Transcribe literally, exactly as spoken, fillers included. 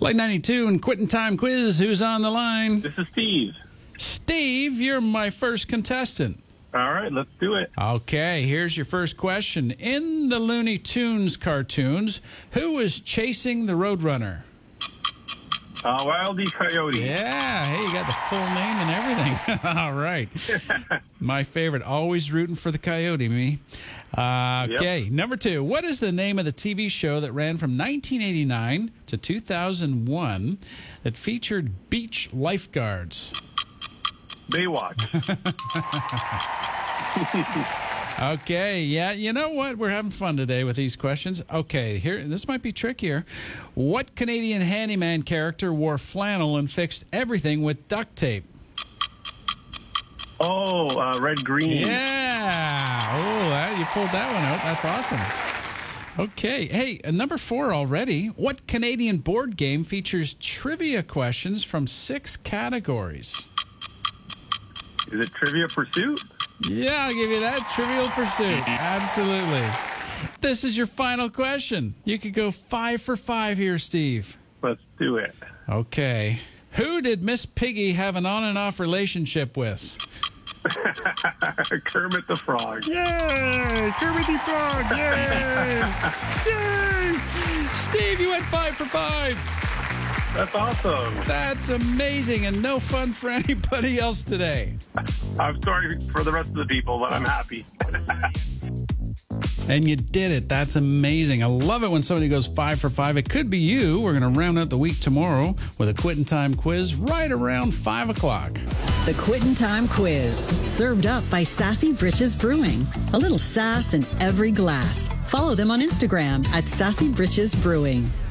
Light ninety-two and Quitting Time Quiz. Who's on the line? This is Steve. Steve, you're my first contestant. All right, let's do it. Okay, here's your first question. In the Looney Tunes cartoons, who was chasing the Roadrunner? Uh, Wile E. Coyote. Yeah, hey, you got the full name and everything. All right. My favorite, always rooting for the coyote, me. Uh, okay, yep. Number two. What is the name of the T V show that ran from nineteen eighty-nine to two thousand one that featured beach lifeguards? Baywatch. Okay, yeah, you know what? We're having fun today with these questions. Okay, here, this might be trickier. What Canadian handyman character wore flannel and fixed everything with duct tape? Oh, uh, Red Green. Yeah. Oh, that, you pulled that one out. That's awesome. Okay. Hey, uh, number four already. What Canadian board game features trivia questions from six categories? Is it Trivia Pursuit? Yeah, I'll give you that. Trivial Pursuit. Absolutely. This is your final question. You could go five for five here, Steve. Let's do it. Okay. Who did Miss Piggy have an on and off relationship with? Kermit the Frog. Yay! Kermit the Frog! Yay! Yay! Steve, you went five for five. That's awesome. That's amazing and no fun for anybody else today. I'm sorry for the rest of the people, but I'm happy. And you did it. That's amazing. I love it when somebody goes five for five. It could be you. We're going to round out the week tomorrow with a Quitting Time quiz right around five o'clock. The Quitting Time Quiz, served up by Sassy Britches Brewing. A little sass in every glass. Follow them on Instagram at Sassy Britches Brewing.